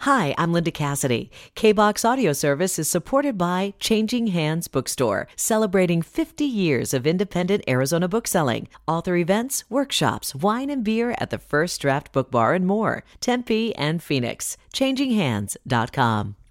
Hi, I'm Linda Cassidy. K-Box Audio Service is supported by Changing Hands Bookstore, celebrating 50 years of independent Arizona bookselling. Author events, workshops, wine and beer at the First Draft Book Bar and more. Tempe and Phoenix. ChangingHands.com.